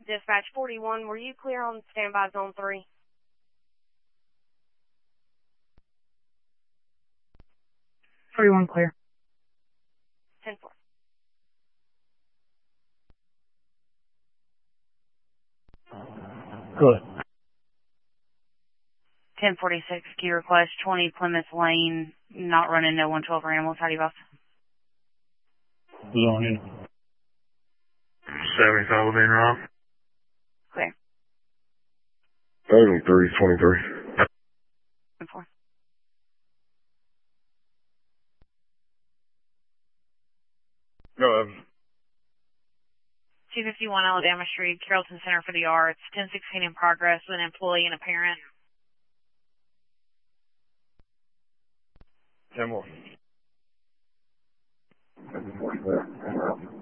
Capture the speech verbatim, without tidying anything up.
Dispatch forty-one, were you clear on standby zone three? forty-one clear. ten four. Good. ten forty-six, key request, twenty Plymouth Lane, not running no one twelve for animals. How do you boss? Zone in. seventy-five within Rob. Clear. seventy-three twenty-three. ten four. Go ahead. two fifty-one Alabama Street, Carrollton Center for the Arts, ten sixteen in progress with an employee and a parent. ten more.